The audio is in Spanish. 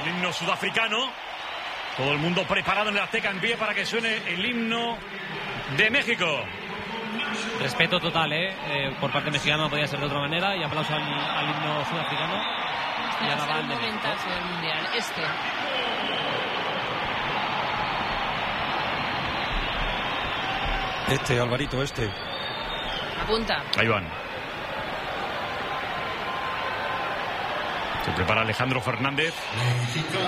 el himno sudafricano. Todo el mundo preparado en el Azteca en pie para que suene el himno de México. Respeto total, por parte mexicana, no podía ser de otra manera. Y aplauso al himno sudafricano. Y ahora va el momentazo del mundial. Alvarito, Apunta. Ahí van. Se prepara Alejandro Fernández.